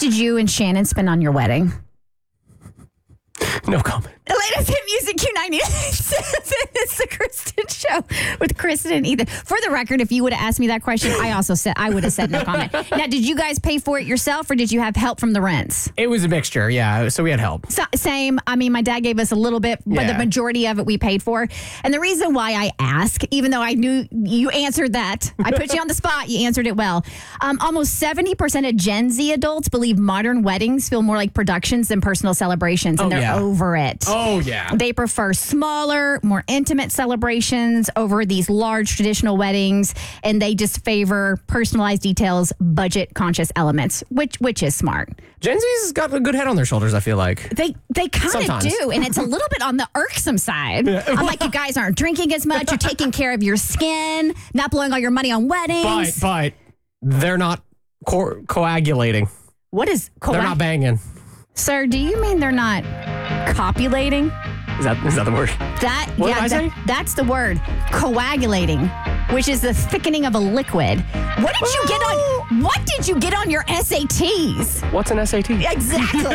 did you and Shannon spend on your wedding? No comment. Latest hit music Q90. It's the Kristen Show with Kristen and Ethan. For the record, if you would have asked me that question, I would have said no comment. Now, did you guys pay for it yourself, or did you have help from the rents? It was a mixture, yeah. So we had help. Same. I mean, my dad gave us a little bit, but the majority of it we paid for. And the reason why I ask, even though I knew you answered that, I put you on the spot, you answered it well. Almost 70% of Gen Z adults believe modern weddings feel more like productions than personal celebrations, and they're over it. Oh, yeah. They prefer smaller, more intimate celebrations over these large traditional weddings, and they just favor personalized details, budget-conscious elements, which is smart. Gen Z's got a good head on their shoulders, I feel like. They kind of do, and it's a little bit on the irksome side. I'm like, you guys aren't drinking as much, you're taking care of your skin, not blowing all your money on weddings. But they're not coagulating. What is They're not banging. Sir, do you mean they're not copulating? Is that the word? What did I say? That's the word. Coagulating, which is the thickening of a liquid. What did you get on your SATs? What's an SAT? Exactly.